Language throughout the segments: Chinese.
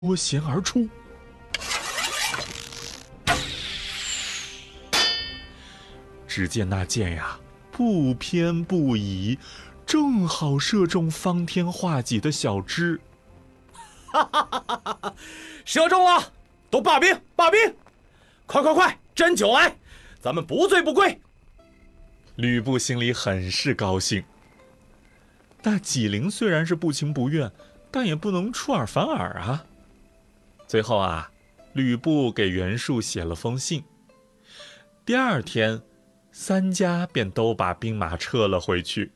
脱弦而出。只见那箭呀，不偏不倚，正好射中方天画戟的小枝。 哈哈哈哈哈！射中了，都罢兵，罢兵！快快快，斟酒来，咱们不醉不归。 吕布心里很是高兴。那纪灵虽然是不情不愿，但也不能出尔反尔啊。最后啊，吕布给袁术写了封信。第二天，三家便都把兵马撤了回去。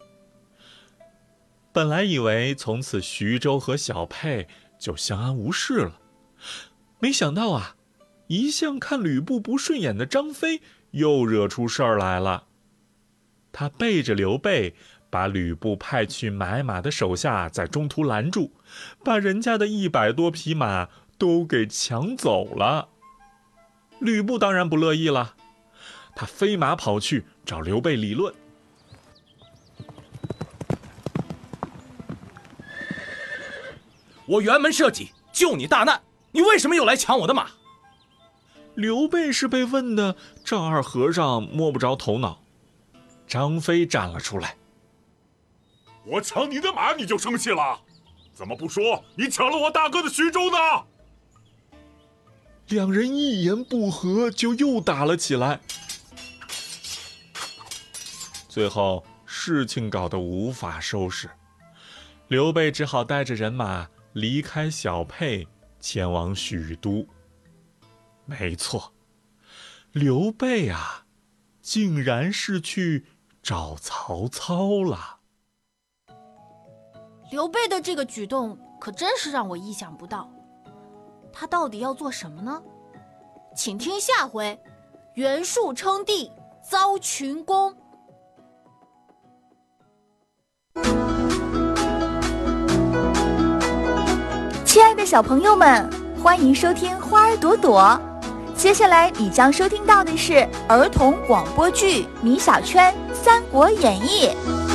本来以为从此徐州和小沛就相安无事了，没想到啊，一向看吕布不顺眼的张飞又惹出事儿来了。他背着刘备，把吕布派去买马的手下在中途拦住，把人家的100多匹马都给抢走了。吕布当然不乐意了，他飞马跑去找刘备理论。 我辕门射戟救你大难，你为什么又来抢我的马？ 刘备是被问的丈二和尚摸不着头脑。张飞站了出来： 我抢你的马你就生气了？怎么不说你抢了我大哥的徐州呢？ 两人一言不合就又打了起来。最后事情搞得无法收拾，刘备只好带着人马离开小沛，前往许都。没错，刘备啊，竟然是去找曹操了。 刘备的这个举动可真是让我意想不到，他到底要做什么呢？请听下回袁术称帝遭群攻。 亲爱的小朋友们，欢迎收听花儿朵朵。接下来你将收听到的是儿童广播剧《米小圈三国演义》。